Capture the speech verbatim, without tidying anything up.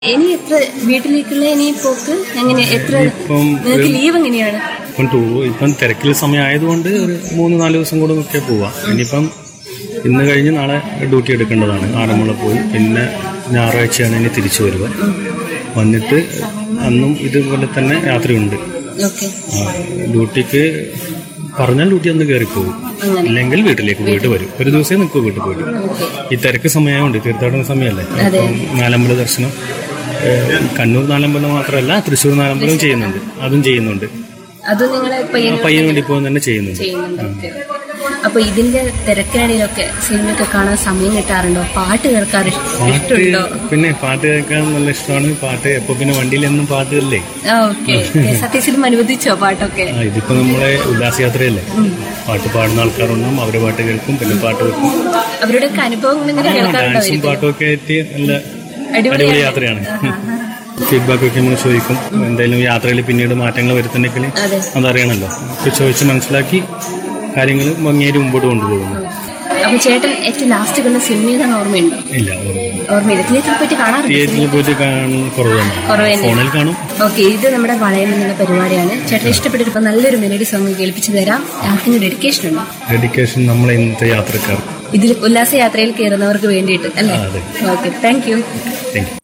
ഇനി എത്ര വീട്ടിലേക്കുള്ള ഇനി പോക്ക് എങ്ങനെ എത്ര ഇപ്പം നിങ്ങൾക്ക് ലീവ് എങ്ങനെയാണ്? ഇപ്പം ടൂ ഇപ്പം തിരക്കിൽ സമയം ആയതുകൊണ്ട് ഒരു മൂന്ന് നാല് ദിവസം കൂടെ ഒക്കെ പോവാം. ഇനിയിപ്പം ഇന്ന് കഴിഞ്ഞ് നാളെ ഡ്യൂട്ടി എടുക്കേണ്ടതാണ്. ആറന്മുള പോയി പിന്നെ ഞായറാഴ്ചയാണ് ഇനി തിരിച്ചു വരിക. വന്നിട്ട് അന്നും ഇതുപോലെ തന്നെ യാത്രയുണ്ട്. ഓക്കെ, ഡ്യൂട്ടിക്ക് പറഞ്ഞാൽ ഡ്യൂട്ടി ഒന്ന് കയറിപ്പോകും, ഇല്ലെങ്കിൽ വീട്ടിലേക്ക് പോയിട്ട് വരും. ഒരു ദിവസമേ നിൽക്കൂ വീട്ടിൽ പോയിട്ട്. ഈ തിരക്ക് സമയമുണ്ട്, തീർത്ഥാടന സമയമല്ലേ. അപ്പം നാലമ്പല ദർശനം കണ്ണൂർ നാലമ്പലം മാത്രമല്ല തൃശ്ശൂർ നാലമ്പലം ചെയ്യുന്നുണ്ട്, അതും ചെയ്യുന്നുണ്ട്. അത് നിങ്ങളെ പയ്യന് വേണ്ടി പോകുന്ന തന്നെ ചെയ്യുന്നുണ്ട്. ചെയ്യുന്നുണ്ട്. അപ്പൊ ഇതിന്റെ തിരക്കിനിടയിലൊക്കെ സിനിമയൊക്കെ കാണാൻ സമയം കിട്ടാറുണ്ടോ? പാട്ട് കേൾക്കാൻ ഇഷ്ടമുണ്ടോ? പിന്നെ പാട്ട് കേൾക്കാൻ നല്ല ഇഷ്ടമാണ്. പാട്ട് എപ്പോ പിന്നെ വണ്ടിയിലെന്നും പാട്ടല്ലേ. സത്യസിലും അനുവദിച്ചോ പാട്ടൊക്കെ? ഇതിപ്പോ നമ്മളെ ഉല്ലാസയാത്രയല്ലേ, പാട്ട് പാടുന്ന ആൾക്കാരുണ്ടാവും, അവരെ പാട്ട് കേൾക്കും, പിന്നെ പാട്ട് വെക്കും. അവരുടെ അനുഭവങ്ങൾ ഡാൻസും പാട്ടും ഒക്കെ ആയിട്ട് നല്ല അടിപൊളി യാത്രയാണ്. ഫീഡ്ബാക്ക് ഒക്കെ നമ്മൾ ചോദിക്കും. എന്തായാലും യാത്രയിൽ പിന്നീട് മാറ്റങ്ങൾ വരുത്തുന്നെങ്കിൽ അതറിയണമല്ലോ. ചോദിച്ച് മനസ്സിലാക്കി കാര്യങ്ങൾ ഭംഗിയായിട്ട് മുമ്പോട്ട് കൊണ്ടുപോകുന്നു. അപ്പൊ ചേട്ടൻ ഏറ്റവും ലാസ്റ്റ് കണ്ട സിനിമ ഏതാണ് ഓർമ്മയുണ്ടോ? ഇല്ല, ഓർമ്മയില്ല. തിയേറ്ററിൽ പോയിട്ട് കാണാറുണ്ട്? തിയേറ്ററിൽ പോയിട്ട് കാണും കുറവാണ്, ഫോണിൽ കാണും. ഓക്കെ, ഇത് നമ്മുടെ വളയം എന്നുള്ള പരിപാടിയാണ്. ചേട്ടൻ ഇഷ്ടപ്പെട്ടിട്ട് നല്ലൊരു മെലഡി സോങ് കേൾപ്പിച്ചു തരാം. ആർക്കും ഡെഡിക്കേഷൻ ഉണ്ടോ? ഡെഡിക്കേഷൻ നമ്മളെ ഇന്നത്തെ യാത്രക്കാർ, ഇതിൽ ഉല്ലാസ യാത്രയിൽ കയറുന്നവർക്ക് വേണ്ടിയിട്ട് അല്ലേ? Okay, thank you. Thank you.